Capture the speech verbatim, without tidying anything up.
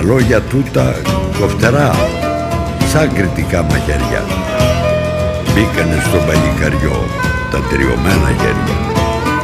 λόγια τούτα κοφτερά, σαν κριτικά μαχαίρια, μπήκανε στον παλικαριό τα τριωμένα χέρια.